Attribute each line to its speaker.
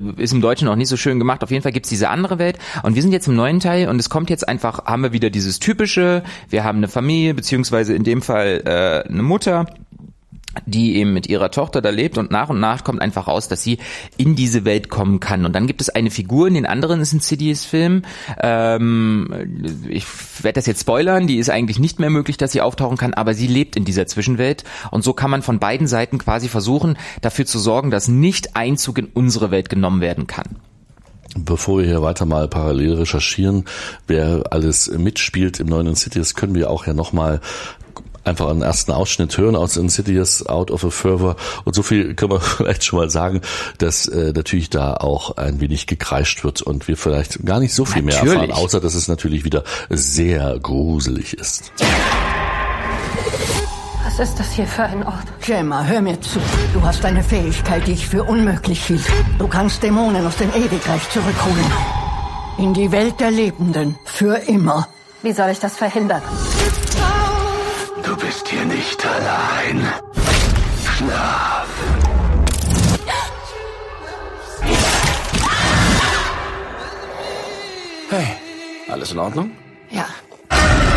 Speaker 1: ist im Deutschen auch nicht so schön gemacht. Auf jeden Fall gibt's diese andere Welt und wir sind jetzt im neuen Teil und es kommt jetzt einfach, haben wir wieder dieses typische, wir haben eine Familie, beziehungsweise in dem Fall eine Mutter, die eben mit ihrer Tochter da lebt und nach kommt einfach raus, dass sie in diese Welt kommen kann. Und dann gibt es eine Figur in den anderen Insidious-Filmen, ich werde das jetzt spoilern, die ist eigentlich nicht mehr möglich, dass sie auftauchen kann, aber sie lebt in dieser Zwischenwelt und so kann man von beiden Seiten quasi versuchen, dafür zu sorgen, dass nicht Einzug in unsere Welt genommen werden kann.
Speaker 2: Bevor wir hier weiter mal parallel recherchieren, wer alles mitspielt im neuen Insidious, können wir auch ja nochmal einfach einen ersten Ausschnitt hören aus Insidious Out of a Fervor. Und so viel können wir vielleicht schon mal sagen, dass natürlich da auch ein wenig gekreischt wird und wir vielleicht gar nicht so viel mehr erfahren, außer dass es natürlich wieder sehr gruselig ist.
Speaker 3: Was ist das hier für ein Ort?
Speaker 4: Gemma, hör mir zu. Du hast eine Fähigkeit, die ich für unmöglich hielt. Du kannst Dämonen aus dem Ewigreich zurückholen. In die Welt der Lebenden. Für immer.
Speaker 3: Wie soll ich das verhindern?
Speaker 5: Du bist hier nicht allein. Schlaf.
Speaker 6: Hey, alles in Ordnung?
Speaker 4: Ja.